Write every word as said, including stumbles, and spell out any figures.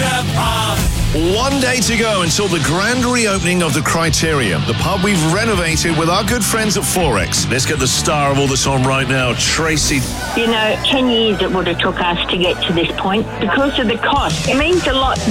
One day to go until the grand reopening of the Criterion, the pub we've renovated with our good friends at Forex. Let's get the star of all this on right now, Tracy. You know, ten years it would have took us to get to this point because of the cost. It means a lot